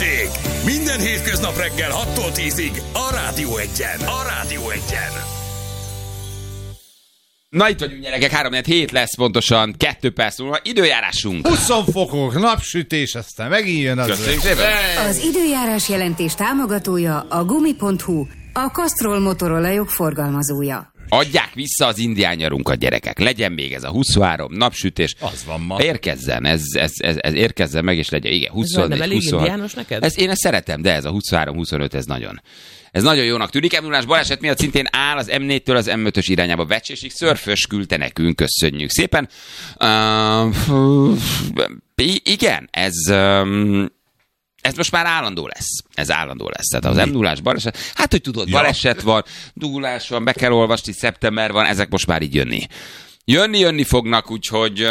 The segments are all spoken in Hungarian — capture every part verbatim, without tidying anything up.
Hőség! Minden hétköznap reggel hattól tízig a Rádió Egyen. A Rádió Egyen. Na itt vagyunk, gyerekek, három hét lesz pontosan, kettő perc múlva, időjárásunk. húsz fokok, napsütés, aztán megint jön az. Köszönjük szépen. Az időjárás jelentés támogatója a gumi pont hu, a Castrol motorolajok forgalmazója. Adják vissza az indián nyarunkat, gyerekek. Legyen még ez a huszonhárom napsütés. Az van ma. Érkezzen, ez, ez, ez, ez érkezzen meg, és legyen. Igen, huszonnégy, nem elég huszonhat. indiános neked? Ez, én ezt szeretem, de ez a huszonhárom huszonöt, ez nagyon. Ez nagyon jónak tűnik. em nullás baleset miatt szintén áll az em négytől az em ötös irányába Vecsésig. Szörfös küldte nekünk, köszönjük szépen. Uh, igen, ez... Um, Ez most már állandó lesz. Ez állandó lesz. Tehát az em nullás baleset, hát hogy tudod, ja. baleset van, dugulás van, be kell olvasni, szeptember van, ezek most már így jönni. Jönni, jönni fognak, úgyhogy...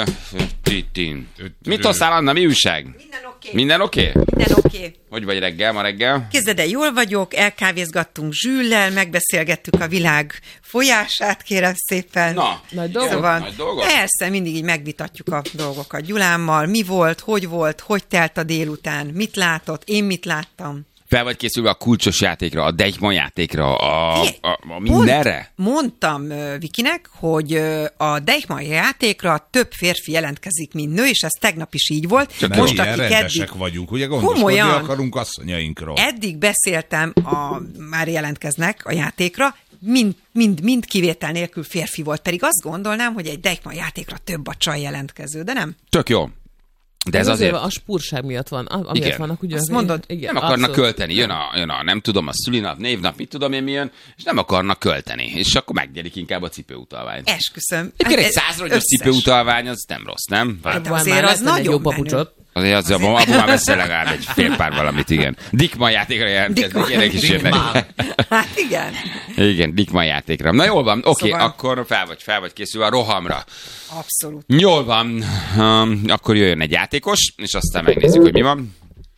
Mit hoztál, Anna, mi újság? Minden oké. Okay. Minden oké? Okay? Minden oké. Okay. Hogy vagy reggel, ma reggel? Képzeld el, jól vagyok, elkávézgattunk Zsüllel, megbeszélgettük a világ folyását, kérem szépen. Na, nagy dolgok. Szóval, nagy dolgok? Persze, mindig így megvitatjuk a dolgokat Gyulámmal. Mi volt, hogy volt, hogy telt a délután, mit látott, én mit láttam. Fel vagy készülve a kulcsos játékra, a Deichmann játékra, a, a, a mindenre? Mond, mondtam uh, Vikinek, hogy uh, a Deichmann játékra több férfi jelentkezik, mint nő, és ez tegnap is így volt. Csak most, akik rendesek eddig, vagyunk, ugye gondoskodni komolyan, akarunk asszonyainkról. Eddig beszéltem, a, már jelentkeznek a játékra, mind, mind, mind kivétel nélkül férfi volt, pedig azt gondolnám, hogy egy Deichmann játékra több a csaj jelentkező, de nem. Tök jó. De ez, ez azért... azért a spúrság miatt van, amiért igen. vannak ugye... Azt mondod, igen, nem akarnak abszolút költeni, jön a, jön a nem tudom, a szülinap, névnap, mit tudom én mi jön, és nem akarnak költeni, és akkor megnyerik inkább a cipőutalványt. Esküszöm. Egyébként egy százrongyos cipőutalvány, az nem rossz, nem? Hát azért az nagyon menő. Azért az, abban abba már veszel legalább egy fél pár valamit, igen. Deichmann játékra jelentkezik, ilyenek is jönnek. Hát igen. Igen, Deichmann játékra. Na jól van, oké, okay, szóval... akkor fel vagy, fel vagy készülve a rohamra. Abszolút. Jól van, um, akkor jöjjön egy játékos, és aztán megnézzük, hogy mi van.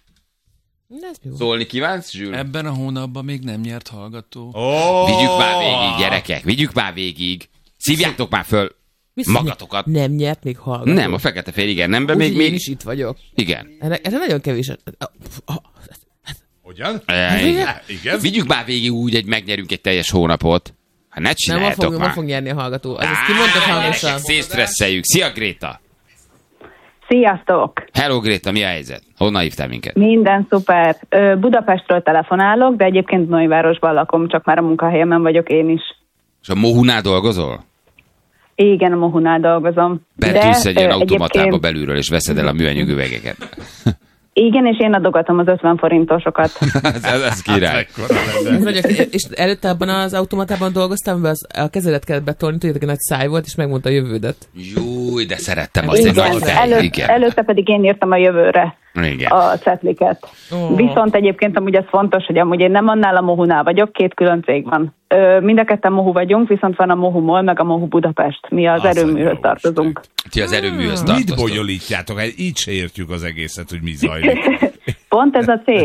Szólni kívánsz, Zsül? Ebben a hónapban még nem nyert hallgató. Oh! Vigyük már végig, gyerekek, vigyük már végig. Szívjátok már föl magatokat. Nem nyert még hallgató. Nem, a fekete-fehér, igen, nem, be még... még... is itt vagyok. Igen. Erre, erre nagyon kevés... Hogyan? E, igen. igen. Vigyük már végig úgy, hogy megnyerünk egy teljes hónapot. Hát ne csináljátok nem, már. Nem fog nyerni a hallgató. Az ezt kimondta hangosan. Szétstresszeljük. Szia, Gréta! Sziasztok! Hello, Gréta, mi a helyzet? Honnan hívtál minket? Minden szuper. Budapestről telefonálok, de egyébként Nagyvárosban lakom, csak már a munkahelyemen vagyok én is. És a Mohunál dolgozol? Igen, a Mohunál dolgozom. Betűsz egy ilyen automatába egyébként... belülről, és veszed el a műanyag üvegeket. Igen, és én adogatom az ötven forintosokat. ez, ez, ez király. És előtte abban az automatában dolgoztam, mert az, a kezedet kellett betolni, tudjátok, egy nagy száj volt, és megmondta a jövődet. Júj, de szerettem azt, igen, egy nagy fej. Előtt, igen. Előtte pedig én írtam a jövőre igen. a cetliket. Oh. Viszont egyébként amúgy ez fontos, hogy amúgy én nem annál a Mohunál vagyok, két külön cég van. Ö, mind a ketten Mohu vagyunk, viszont van a Mohu Mall, meg a Mohu Budapest. Mi az, az erőműhöz tartozunk. Ti az erőműhöz tartoztok. Mit bonyolítjátok? Így se értjük az egészet, hogy mi zajlik. Pont ez a cél.